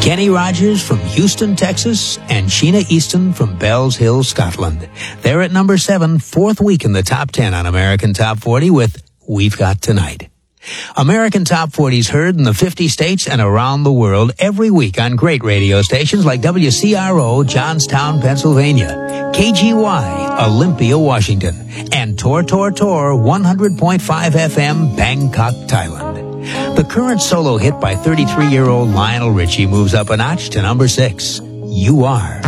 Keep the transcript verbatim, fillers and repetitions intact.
Kenny Rogers from Houston, Texas, and Sheena Easton from Bells Hill, Scotland. They're at number seven, fourth week in the top ten on American Top forty with We've Got Tonight. American Top forty is heard in the fifty states and around the world every week on great radio stations like W C R O, Johnstown, Pennsylvania, K G Y, Olympia, Washington, and Tor Tor Tor, one hundred point five F M, Bangkok, Thailand. The current solo hit by thirty-three-year-old Lionel Richie moves up a notch to number six. You Are.